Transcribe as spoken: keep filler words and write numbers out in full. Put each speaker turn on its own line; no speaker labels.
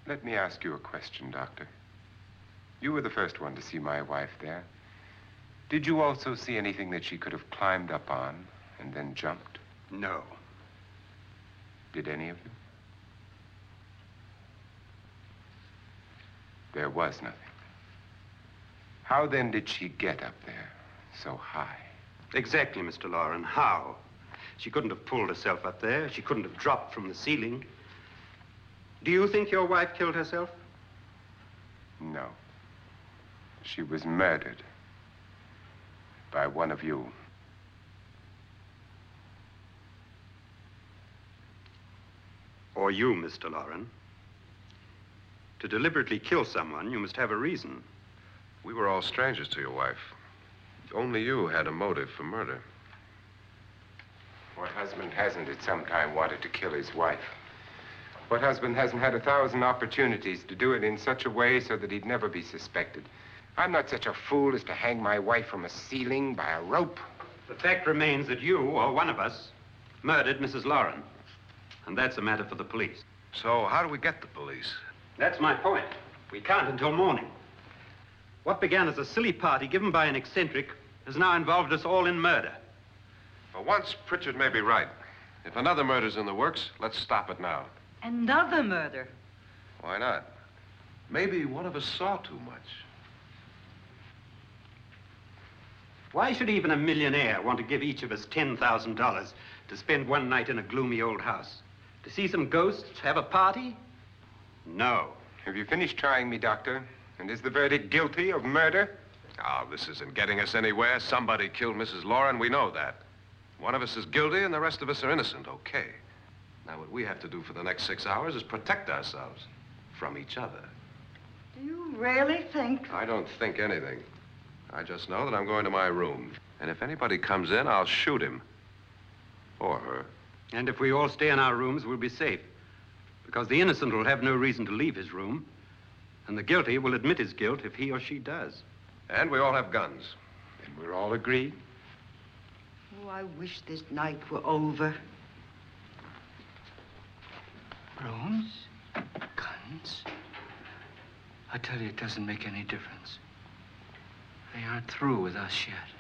Let me ask you a question, Doctor. You were the first one to see my wife there. Did you also see anything that she could have climbed up on and then jumped?
No.
Did any of you? There was nothing. How then did she get up there so high?
Exactly, Mister Loren. How? She couldn't have pulled herself up there. She couldn't have dropped from the ceiling. Do you think your wife killed herself?
No. She was murdered by one of you.
Or you, Mister Loren. To deliberately kill someone, you must have a reason.
We were all strangers to your wife. Only you had a motive for murder.
What husband hasn't at some time wanted to kill his wife? What husband hasn't had a thousand opportunities to do it in such a way so that he'd never be suspected? I'm not such a fool as to hang my wife from a ceiling by a rope.
The fact remains that you, or one of us, murdered Missus Loren. And that's a matter for the police.
So how do we get the police?
That's my point. We can't until morning. What began as a silly party given by an eccentric has now involved us all in murder.
For once, Pritchard may be right. If another murder's in the works, let's stop it now.
Another murder?
Why not? Maybe one of us saw too much.
Why should even a millionaire want to give each of us ten thousand dollars to spend one night in a gloomy old house? To see some ghosts, have a party? No.
Have you finished trying me, Doctor? And is the verdict guilty of murder?
Oh, this isn't getting us anywhere. Somebody killed Missus Loren, we know that. One of us is guilty and the rest of us are innocent, okay. Now, what we have to do for the next six hours is protect ourselves from each other.
Do you really think?
I don't think anything. I just know that I'm going to my room. And if anybody comes in, I'll shoot him. Or her.
And if we all stay in our rooms, we'll be safe. Because the innocent will have no reason to leave his room. And the guilty will admit his guilt if he or she does.
And we all have guns.
And we're all agreed?
Oh, I wish this night were over.
Rooms? Guns? I tell you, it doesn't make any difference. They aren't through with us yet.